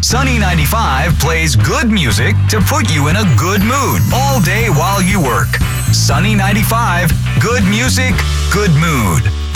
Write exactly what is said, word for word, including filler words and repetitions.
Sunny ninety-five plays good music to put you in a good mood all day while you work. Sunny ninety-five, good music, good mood.